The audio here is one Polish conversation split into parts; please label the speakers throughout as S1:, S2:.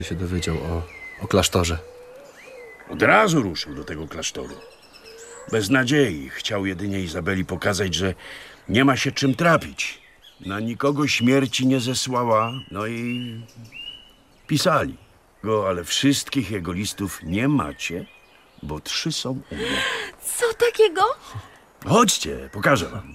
S1: się dowiedział o klasztorze?
S2: Od razu ruszył do tego klasztoru. Bez nadziei. Chciał jedynie Izabeli pokazać, że nie ma się czym trapić. Na nikogo śmierci nie zesłała. No i pisali go, ale wszystkich jego listów nie macie, bo 3 są u mnie.
S3: Co takiego?
S2: Chodźcie, pokażę wam.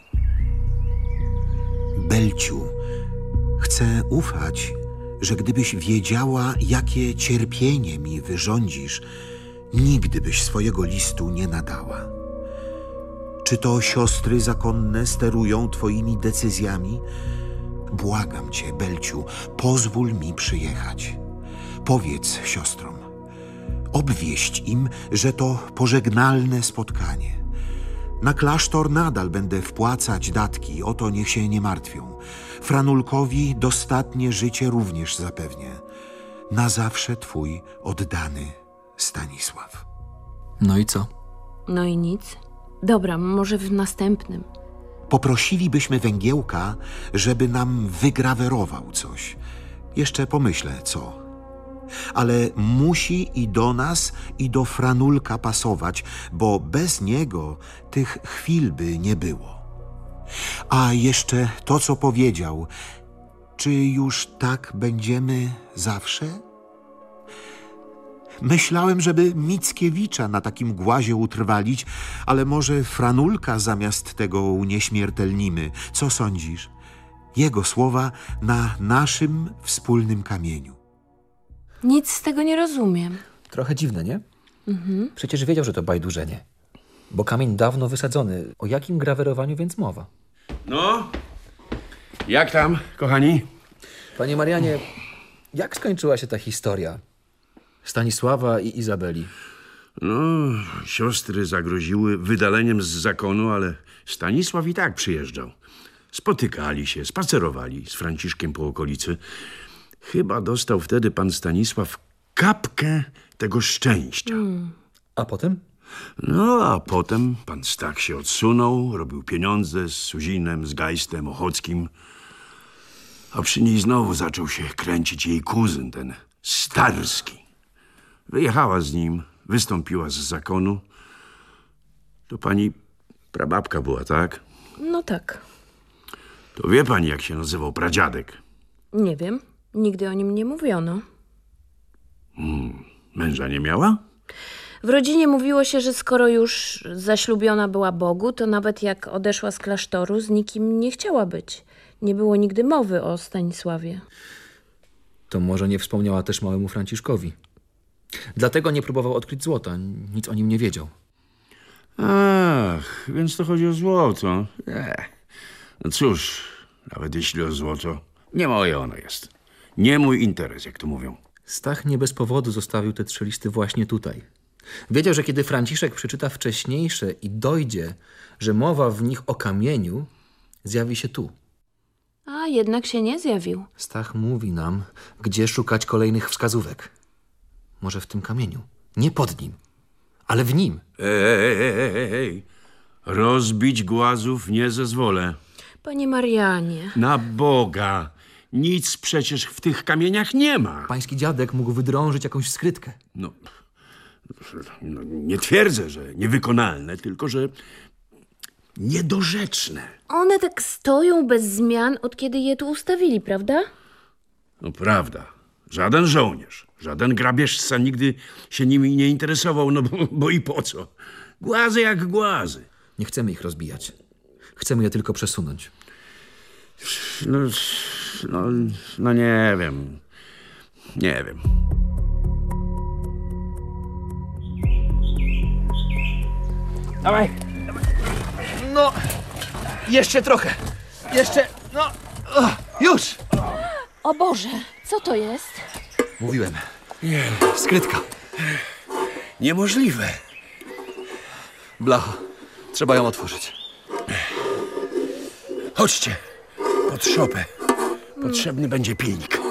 S4: Belciu, chcę ufać, że gdybyś wiedziała, jakie cierpienie mi wyrządzisz, nigdy byś swojego listu nie nadała. Czy to siostry zakonne sterują twoimi decyzjami? Błagam cię, Belciu, pozwól mi przyjechać. Powiedz siostrom, obwieść im, że to pożegnalne spotkanie. Na klasztor nadal będę wpłacać datki, o to niech się nie martwią. Franulkowi dostatnie życie również zapewnię. Na zawsze twój oddany Stanisław.
S1: No i co?
S3: No i nic. Dobra, może w następnym.
S4: Poprosilibyśmy Węgiełka, żeby nam wygrawerował coś. Jeszcze pomyślę, co. Ale musi i do nas, i do Franulka pasować, bo bez niego tych chwil by nie było. A jeszcze to, co powiedział. Czy już tak będziemy zawsze? Myślałem, żeby Mickiewicza na takim głazie utrwalić, ale może Franulka zamiast tego unieśmiertelnimy. Co sądzisz? Jego słowa na naszym wspólnym kamieniu.
S3: Nic z tego nie rozumiem.
S5: Trochę dziwne, nie? Przecież wiedział, że to bajdurzenie. Bo kamień dawno wysadzony. O jakim grawerowaniu więc mowa?
S2: No, jak tam, kochani?
S5: Panie Marianie, jak skończyła się ta historia Stanisława i Izabeli?
S2: No, siostry zagroziły wydaleniem z zakonu, ale Stanisław i tak przyjeżdżał. Spotykali się, spacerowali z Franciszkiem po okolicy. Chyba dostał wtedy pan Stanisław kapkę tego szczęścia.
S5: A potem?
S2: No, a potem pan Stach się odsunął, robił pieniądze z Suzinem, z Geistem, Ochockim. A przy niej znowu zaczął się kręcić jej kuzyn, ten Starski. Wyjechała z nim, wystąpiła z zakonu. To pani prababka była, tak?
S3: No tak.
S2: To wie pani, jak się nazywał pradziadek?
S3: Nie wiem. Nigdy o nim nie mówiono.
S2: Męża nie miała?
S3: W rodzinie mówiło się, że skoro już zaślubiona była Bogu, to nawet jak odeszła z klasztoru, z nikim nie chciała być. Nie było nigdy mowy o Stanisławie.
S5: To może nie wspomniała też małemu Franciszkowi. Dlatego nie próbował odkryć złota. Nic o nim nie wiedział.
S2: Ach, więc to chodzi o złoto. No cóż, nawet jeśli o złoto, nie moje ono jest. Nie mój interes, jak to mówią.
S5: Stach nie bez powodu zostawił te 3 listy właśnie tutaj. Wiedział, że kiedy Franciszek przeczyta wcześniejsze i dojdzie, że mowa w nich o kamieniu, zjawi się tu.
S3: A jednak się nie zjawił.
S5: Stach mówi nam, gdzie szukać kolejnych wskazówek. Może w tym kamieniu. Nie pod nim, ale w nim.
S2: Ej. Rozbić głazów nie zezwolę.
S3: Panie Marianie.
S2: Na Boga. Nic przecież w tych kamieniach nie ma.
S5: Pański dziadek mógł wydrążyć jakąś skrytkę.
S2: No, nie twierdzę, że niewykonalne, tylko że niedorzeczne.
S3: One tak stoją bez zmian, od kiedy je tu ustawili, prawda?
S2: No prawda. Żaden żołnierz, żaden grabieżca nigdy się nimi nie interesował, no bo i po co? Głazy jak głazy.
S5: Nie chcemy ich rozbijać. Chcemy je tylko przesunąć.
S2: No nie wiem. Nie wiem.
S5: Dawaj. No, jeszcze trochę. Jeszcze, no, już.
S3: O Boże, co to jest?
S5: Mówiłem. Skrytka.
S2: Niemożliwe.
S5: Blacha. Trzeba ją otworzyć.
S2: Chodźcie. Pod szopę. Potrzebny będzie pilnik.